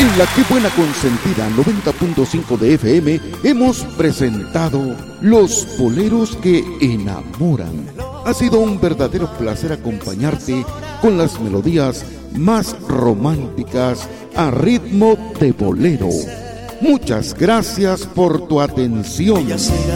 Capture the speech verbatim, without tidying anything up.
En la Que Buena Consentida noventa punto cinco de F M hemos presentado Los Boleros que Enamoran. Ha sido un verdadero placer acompañarte con las melodías más románticas a ritmo de bolero. Muchas gracias por tu atención.